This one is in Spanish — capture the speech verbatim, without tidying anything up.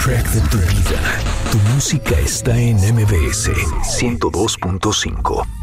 soundtrack de tu vida. Tu música está en M B S ciento dos punto cinco.